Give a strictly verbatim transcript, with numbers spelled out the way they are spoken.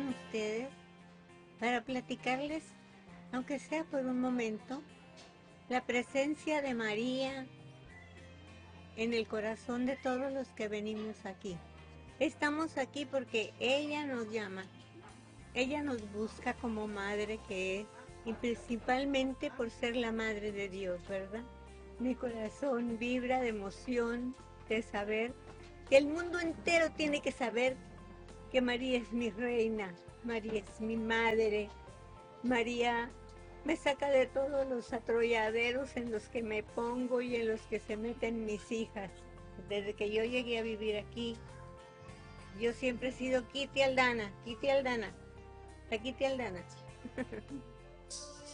ustedes para platicarles, aunque sea por un momento, la presencia de María en el corazón de todos los que venimos aquí. Estamos aquí porque ella nos llama, ella nos busca como madre que es, y principalmente por ser la madre de Dios, ¿verdad? Mi corazón vibra de emoción, de saber que el mundo entero tiene que saber que María es mi reina, María es mi madre, María me saca de todos los atrolladeros en los que me pongo y en los que se meten mis hijas. Desde que yo llegué a vivir aquí, yo siempre he sido Kitty Aldana, Kitty Aldana, la Kitty Aldana.